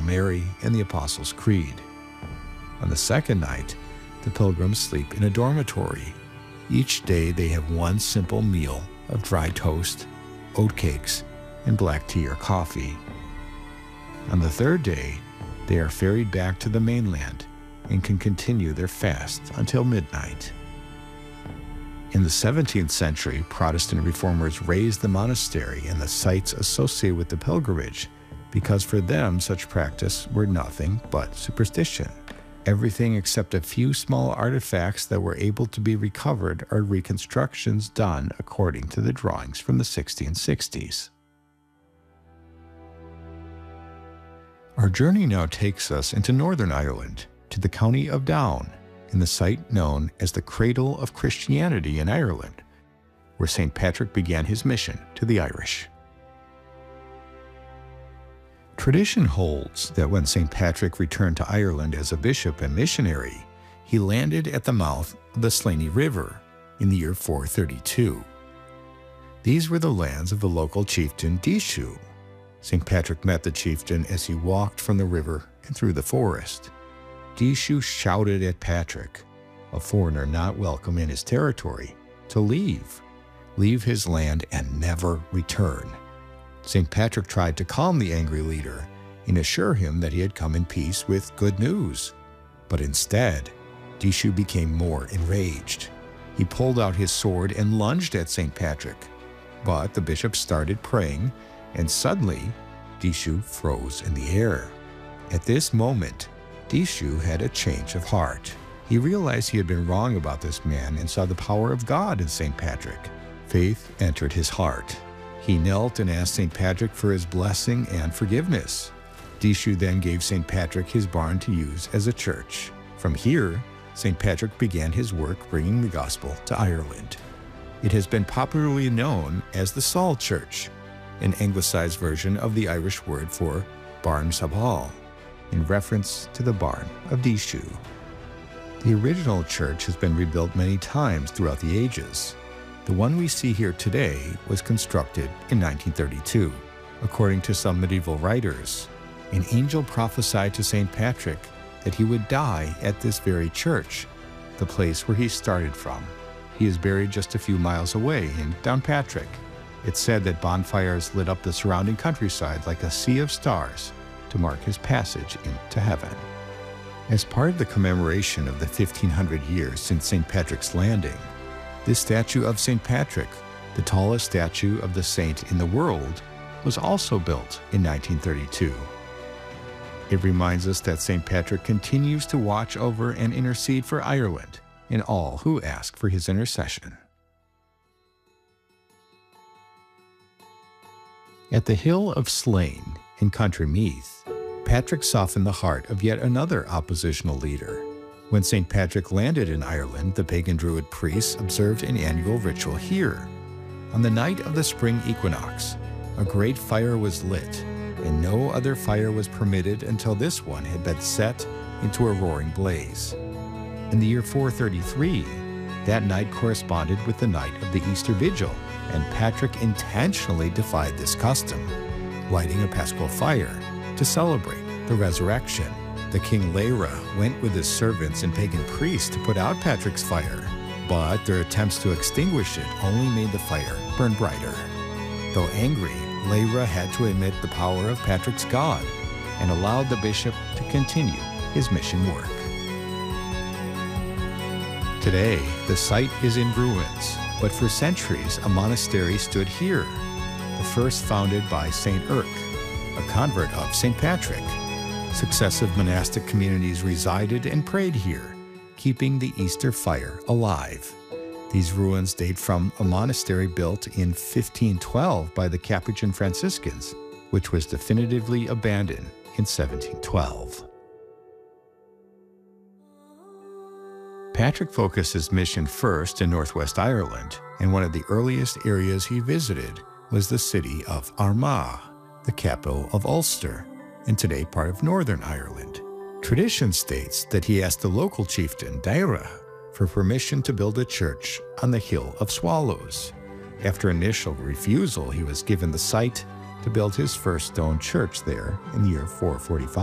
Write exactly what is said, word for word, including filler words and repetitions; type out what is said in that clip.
Mary and the Apostles' Creed. On the second night, the pilgrims sleep in a dormitory. Each day they have one simple meal of dry toast, oatcakes, and black tea or coffee. On the third day, they are ferried back to the mainland and can continue their fast until midnight. In the seventeenth century, Protestant reformers razed the monastery and the sites associated with the pilgrimage because for them such practice were nothing but superstition. Everything except a few small artifacts that were able to be recovered are reconstructions done according to the drawings from the sixteen sixties. Our journey now takes us into Northern Ireland, to the county of Down, in the site known as the Cradle of Christianity in Ireland, where Saint Patrick began his mission to the Irish. Tradition holds that when Saint Patrick returned to Ireland as a bishop and missionary, he landed at the mouth of the Slaney River in the year four thirty-two. These were the lands of the local chieftain Dishu. Saint Patrick met the chieftain as he walked from the river and through the forest. Dishu shouted at Patrick, a foreigner not welcome in his territory, to leave, leave his land and never return. Saint Patrick tried to calm the angry leader and assure him that he had come in peace with good news. But instead, Dishu became more enraged. He pulled out his sword and lunged at Saint Patrick. But the bishop started praying, and suddenly, Dishu froze in the air. At this moment, Dishu had a change of heart. He realized he had been wrong about this man and saw the power of God in Saint Patrick. Faith entered his heart. He knelt and asked Saint Patrick for his blessing and forgiveness. Dishu then gave Saint Patrick his barn to use as a church. From here, Saint Patrick began his work bringing the gospel to Ireland. It has been popularly known as the Saul Church, an anglicized version of the Irish word for Barn Sabhal, in reference to the barn of Dishu. The original church has been rebuilt many times throughout the ages. The one we see here today was constructed in nineteen thirty-two. According to some medieval writers, an angel prophesied to Saint Patrick that he would die at this very church, the place where he started from. He is buried just a few miles away in Downpatrick. It's said that bonfires lit up the surrounding countryside like a sea of stars to mark his passage into heaven. As part of the commemoration of the fifteen hundred years since Saint Patrick's landing, this statue of Saint Patrick, the tallest statue of the saint in the world, was also built in nineteen thirty-two. It reminds us that Saint Patrick continues to watch over and intercede for Ireland and all who ask for his intercession. At the hill of Slane in County Meath, Patrick softened the heart of yet another oppositional leader. When Saint Patrick landed in Ireland, the pagan Druid priests observed an annual ritual here. On the night of the spring equinox, a great fire was lit, and no other fire was permitted until this one had been set into a roaring blaze. In the year four thirty-three, that night corresponded with the night of the Easter Vigil, and Patrick intentionally defied this custom, lighting a paschal fire to celebrate the resurrection. The king Leire went with his servants and pagan priests to put out Patrick's fire, but their attempts to extinguish it only made the fire burn brighter. Though angry, Leire had to admit the power of Patrick's God and allowed the bishop to continue his mission work. Today, the site is in ruins, but for centuries a monastery stood here, the first founded by Saint Erc, a convert of Saint Patrick. Successive monastic communities resided and prayed here, keeping the Easter fire alive. These ruins date from a monastery built in fifteen twelve by the Capuchin Franciscans, which was definitively abandoned in seventeen twelve. Patrick focused his mission first in Northwest Ireland, and one of the earliest areas he visited was the city of Armagh, the capital of Ulster, and today part of Northern Ireland. Tradition states that he asked the local chieftain, Daire, for permission to build a church on the Hill of Swallows. After initial refusal, he was given the site to build his first stone church there in the year four forty-five.